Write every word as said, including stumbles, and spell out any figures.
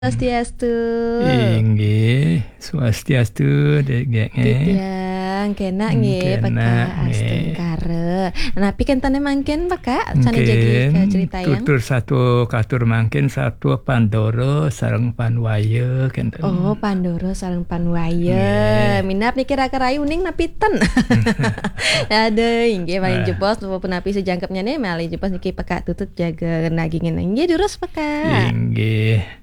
Swastiastu. Inggih, swastiastu dek nggih. Titiang kena nggih Peka astengkare. Napi kentane mangken Peka sane jadi cerita yang. Tutur satu katur mangken satu Pandoro sareng Panwaya kenten. Oh, Pandoro sareng Panwaya. Minap nih kira-kira uning napiten. Aduh, inggih mali jebos maupun napi sejangkepnya nih mali jebos niki Peka tutut jaga nagingin. Inggih durus Peka. Inggih.